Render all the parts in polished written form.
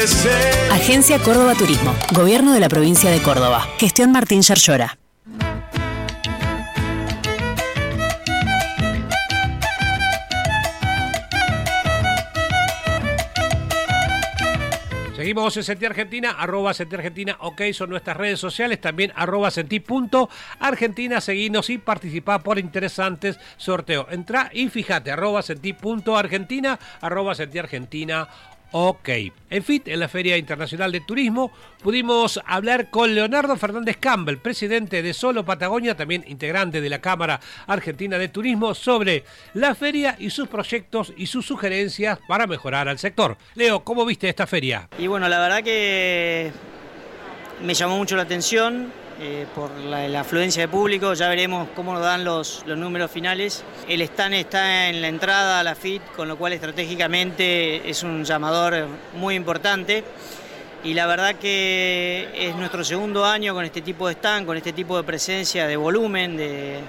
crecer. Agencia Córdoba Turismo. Gobierno de la provincia de Córdoba. Gestión Martín Yarlora. Seguimos en Sentí Argentina, @SentíArgentina, ok, son nuestras redes sociales, también @Sentí.Argentina, seguinos y participá por interesantes sorteos. Entrá y fíjate, @Sentí.Argentina, @SentíArgentina, ok. En FIT, en la Feria Internacional de Turismo, pudimos hablar con Leonardo Fernández Campbell, presidente de Solo Patagonia, también integrante de la Cámara Argentina de Turismo, sobre la feria y sus proyectos y sus sugerencias para mejorar al sector. Leo, ¿cómo viste esta feria? Y bueno, la verdad que me llamó mucho la atención por la afluencia de público. Ya veremos cómo nos dan los números finales. El stand está en la entrada a la FIT, con lo cual estratégicamente es un llamador muy importante. Y la verdad que es nuestro segundo año con este tipo de stand, con este tipo de presencia, de volumen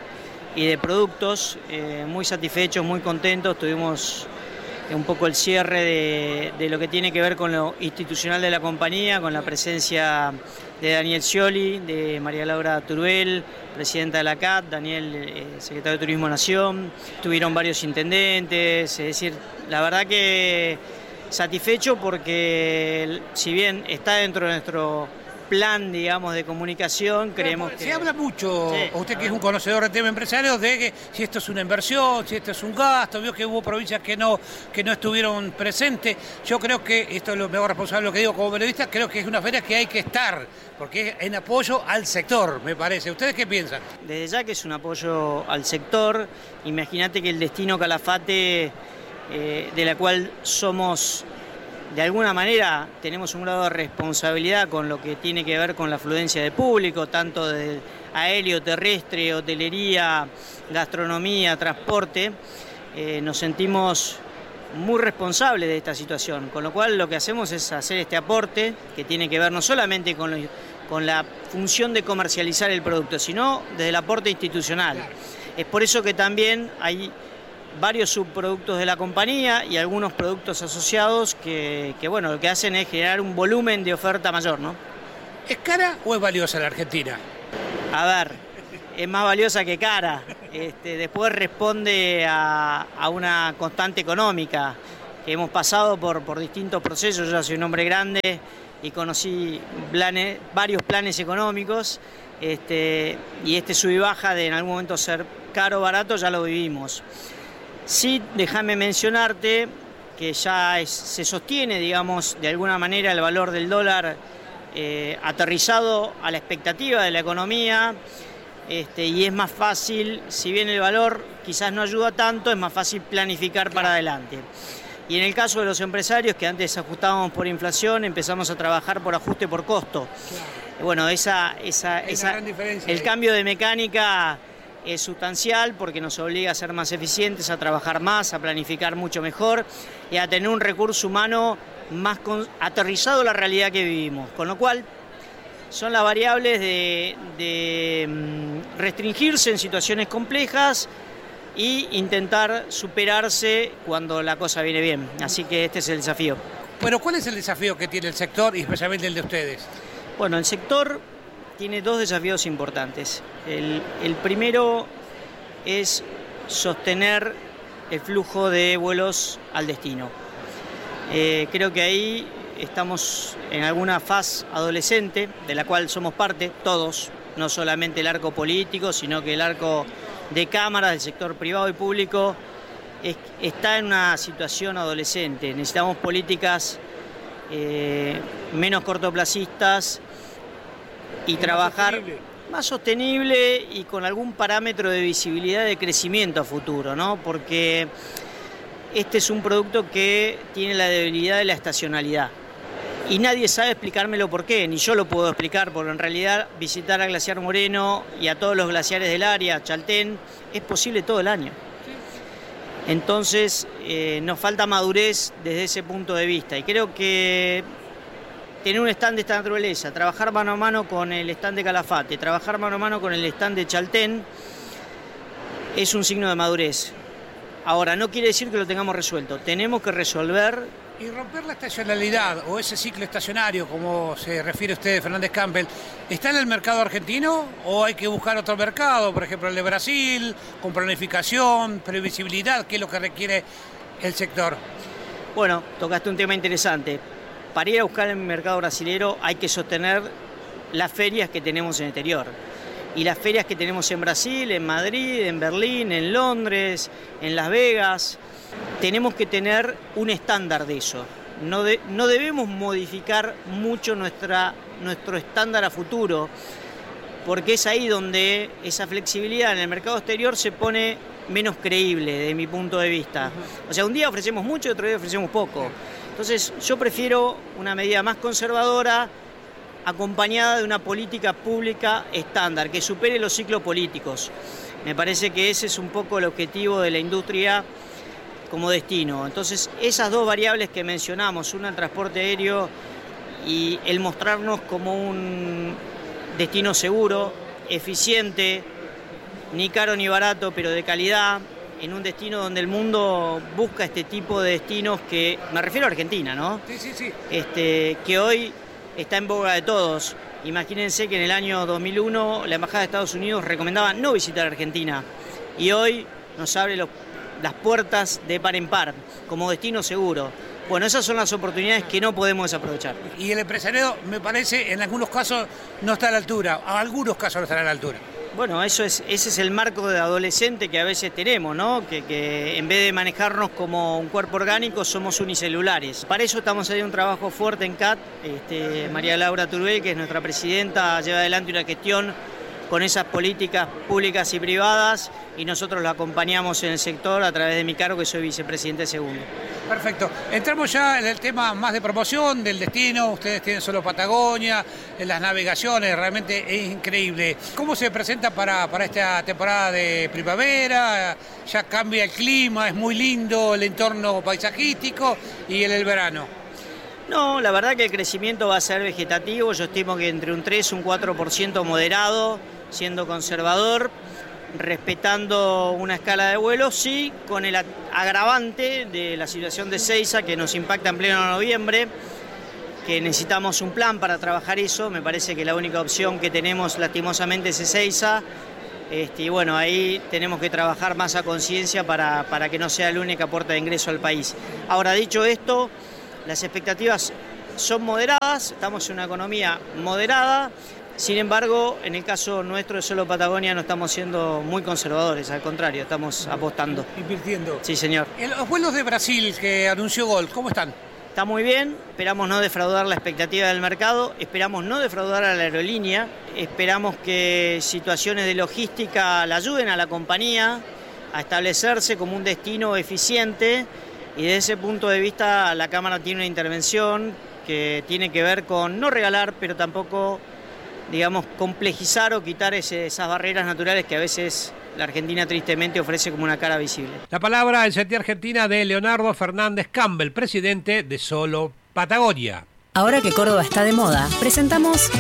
y de productos. Muy satisfechos, muy contentos. Tuvimos un poco el cierre de lo que tiene que ver con lo institucional de la compañía, con la presencia de Daniel Scioli, de María Laura Turuel, presidenta de la CAT, Daniel, secretario de Turismo Nación. Tuvieron varios intendentes, es decir, la verdad que satisfecho porque si bien está dentro de nuestro plan, digamos, de comunicación, creemos que... Se habla mucho, Sí, usted que es un conocedor del tema empresario, de que si esto es una inversión, si esto es un gasto. Vio que hubo provincias que no estuvieron presentes. Yo creo que, esto es lo mejor responsable de lo que digo como periodista, creo que es una feria que hay que estar, porque es en apoyo al sector, me parece. ¿Ustedes qué piensan? Desde ya que es un apoyo al sector. Imagínate que el destino Calafate, de la cual somos... De alguna manera tenemos un grado de responsabilidad con lo que tiene que ver con la afluencia de público, tanto de aéreo, terrestre, hotelería, gastronomía, transporte. Nos sentimos muy responsables de esta situación, con lo cual lo que hacemos es hacer este aporte que tiene que ver no solamente con la función de comercializar el producto, sino desde el aporte institucional. Es por eso que también hay varios subproductos de la compañía y algunos productos asociados que bueno, lo que hacen es generar un volumen de oferta mayor, ¿no? ¿Es cara o es valiosa la Argentina? A ver, es más valiosa que cara. Después responde a una constante económica, que hemos pasado por distintos procesos. Yo soy un hombre grande y conocí varios planes económicos, y sub y baja de en algún momento ser caro o barato ya lo vivimos. Sí, déjame mencionarte que ya se sostiene, digamos, de alguna manera el valor del dólar aterrizado a la expectativa de la economía, y es más fácil, si bien el valor quizás no ayuda tanto, es más fácil planificar para adelante. Y en el caso de los empresarios, que antes ajustábamos por inflación, empezamos a trabajar por ajuste por costo. Bueno, el cambio de mecánica es sustancial porque nos obliga a ser más eficientes, a trabajar más, a planificar mucho mejor y a tener un recurso humano más aterrizado a la realidad que vivimos. Con lo cual, son las variables de restringirse en situaciones complejas e intentar superarse cuando la cosa viene bien. Así que este es el desafío. Bueno, ¿cuál es el desafío que tiene el sector y especialmente el de ustedes? Bueno, el sector tiene dos desafíos importantes. El primero es sostener el flujo de vuelos al destino. Creo que ahí estamos en alguna fase adolescente, de la cual somos parte, todos, no solamente el arco político, sino que el arco de cámaras del sector privado y público está en una situación adolescente. Necesitamos políticas menos cortoplacistas y trabajar más sostenible y con algún parámetro de visibilidad de crecimiento a futuro, ¿no? Porque este es un producto que tiene la debilidad de la estacionalidad. Y nadie sabe explicármelo por qué, ni yo lo puedo explicar, porque en realidad visitar a Glaciar Moreno y a todos los glaciares del área, Chaltén, es posible todo el año. Entonces, nos falta madurez desde ese punto de vista. Y creo que tener un stand de esta naturaleza, trabajar mano a mano con el stand de Calafate, trabajar mano a mano con el stand de Chaltén, es un signo de madurez. Ahora, no quiere decir que lo tengamos resuelto. Tenemos que resolver Y romper la estacionalidad o ese ciclo estacionario, como se refiere usted, Fernández Campbell, ¿está en el mercado argentino o hay que buscar otro mercado? Por ejemplo, el de Brasil, con planificación, previsibilidad, ¿qué es lo que requiere el sector? Bueno, tocaste un tema interesante. Para ir a buscar el mercado brasilero hay que sostener las ferias que tenemos en el exterior. Y las ferias que tenemos en Brasil, en Madrid, en Berlín, en Londres, en Las Vegas, tenemos que tener un estándar de eso. No debemos modificar mucho nuestro estándar a futuro, porque es ahí donde esa flexibilidad en el mercado exterior se pone menos creíble desde mi punto de vista. O sea, un día ofrecemos mucho y otro día ofrecemos poco. Entonces yo prefiero una medida más conservadora, acompañada de una política pública estándar, que supere los ciclos políticos. Me parece que ese es un poco el objetivo de la industria como destino. Entonces, esas dos variables que mencionamos, una el transporte aéreo y el mostrarnos como un destino seguro, eficiente, ni caro ni barato, pero de calidad, en un destino donde el mundo busca este tipo de destinos que, me refiero a Argentina, ¿no? Sí. Que hoy está en boga de todos. Imagínense que en el año 2001 la Embajada de Estados Unidos recomendaba no visitar Argentina y hoy nos abre las puertas de par en par como destino seguro. Bueno, esas son las oportunidades que no podemos desaprovechar. Y el empresariado, me parece, en algunos casos no está a la altura, en algunos casos no está a la altura. Bueno, ese es el marco de adolescente que a veces tenemos, ¿no? Que en vez de manejarnos como un cuerpo orgánico, somos unicelulares. Para eso estamos haciendo un trabajo fuerte en CAT. María Laura Turbel, que es nuestra presidenta, lleva adelante una gestión con esas políticas públicas y privadas y nosotros lo acompañamos en el sector a través de mi cargo, que soy vicepresidente segundo. Perfecto. Entramos ya en el tema más de promoción del destino. Ustedes tienen solo Patagonia, en las navegaciones, realmente es increíble. ¿Cómo se presenta para esta temporada de primavera? Ya cambia el clima, es muy lindo el entorno paisajístico y en el verano. No, la verdad que el crecimiento va a ser vegetativo. Yo estimo que entre un 3 y un 4% moderado, siendo conservador, respetando una escala de vuelo, sí, con el agravante de la situación de Seiza, que nos impacta en pleno noviembre, que necesitamos un plan para trabajar eso. Me parece que la única opción que tenemos lastimosamente es Seiza. Y bueno, ahí tenemos que trabajar más a conciencia para que no sea la única puerta de ingreso al país. Ahora, dicho esto, las expectativas son moderadas, estamos en una economía moderada. Sin embargo, en el caso nuestro de Solo Patagonia no estamos siendo muy conservadores, al contrario, estamos apostando. Invirtiendo. Sí, señor. Los vuelos de Brasil que anunció Gol, ¿cómo están? Está muy bien, esperamos no defraudar la expectativa del mercado, esperamos no defraudar a la aerolínea, esperamos que situaciones de logística la ayuden a la compañía a establecerse como un destino eficiente y desde ese punto de vista la Cámara tiene una intervención que tiene que ver con no regalar, pero tampoco, digamos, complejizar o quitar esas barreras naturales que a veces la Argentina tristemente ofrece como una cara visible. La palabra en Sentir Argentina de Leonardo Fernández Campbell, presidente de Solo Patagonia. Ahora que Córdoba está de moda, presentamos